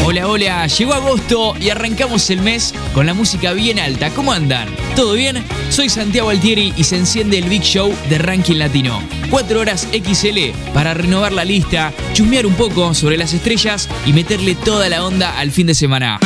Hola, hola, llegó agosto y arrancamos el mes con la música bien alta. ¿Cómo andan? ¿Todo bien? Soy Santiago Altieri y se enciende el Big Show de Ranking Latino. 4 horas XL para renovar la lista, chusmear un poco sobre las estrellas y meterle toda la onda al fin de semana.